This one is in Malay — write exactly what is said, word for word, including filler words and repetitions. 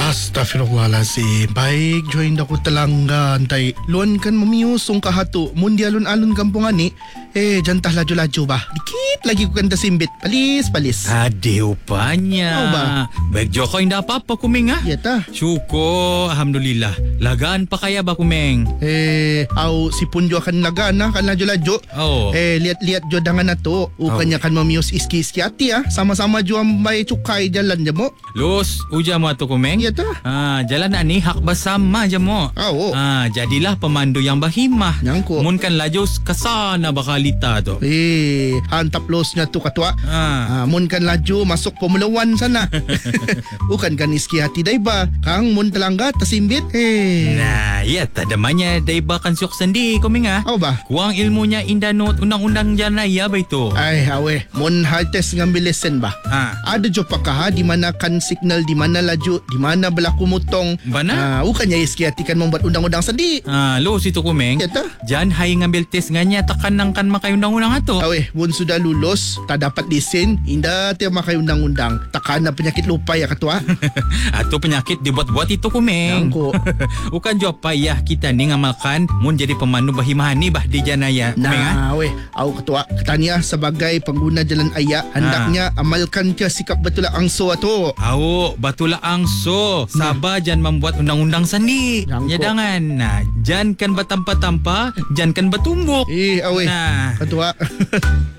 Astaghfirullahaladzim. Baik, join ako talangga. Antay, luan kan mamiusong kahato. Mundi alon-alon kampungan ni. Eh, jantah laju-laju ba? Dikit lagi ko kanta simbit. Palis, palis. Adiw pa niya. Ano ba? Baik jo ko, hindi apa-apa kumeng ha. Ya ta. Syuko, alhamdulillah. Lagaan pa kaya ba kumeng? Eh, au si punjo akan laga na kan laju-laju. Oo. Eh, lihat-lihat jo dangan na to. Ukanya kan mamius iski-iski hati ah. Sama-sama jo ang may cukai jalan je mo. Los, uja mo ato kumeng? Ya ta. Ah, jalan na ni hak bersama je mo. Oo. Ah, jadilah pemandu yang bahimah. Nyangko. Mun kan laju kesana bakalita tu. Eh, hantap losnya tu katua. Ah. Ah, mun kan laju masuk Formula One sana. Bukan kan iski hati daiba. Kang mun telangga tersimbit. Eh. Nah, ya tadamanya daiba kan syuk sendi kumeng ha. Apa ba? Kuang ilmunya indah not undang-undang janaya ba itu? Ay, awe. Mun hal test ngambil lesen ba? Ah. Ada jo pakah di mana kan signal, di mana laju, di mana berlaku mutong. Bana? Ah, bukannya iski hati kan membuat undang-undang sendi. Ah, lo situ kumeng. Ya ta? Jan hai ngambil tes nganya tekanang kan makai undang-undang ato. Awe, mun sudah lulus, tak dapat lesen, indah tiap makai undang-undang. Takkan na penyakit lupa ya katua. Atau penyakit dibuat-buat itu kumeng. Nyangko. Bukan jo payah kita ni ngamalkan mun jadi pemandu bahimahan ni bah di janaya. Kumeng ha? Nah, weh, au ketua Ketania sebagai pengguna jalan ayak hendaknya amalkan ke sikap betul angso tu. Au, batulah angso. Sabar jan membuat undang-undang sandi. Nyangko. Ya jangan. Nah, jan kan bertampa-tampa, jan kan bertumbuk. Eh, awe, Nah. ketua.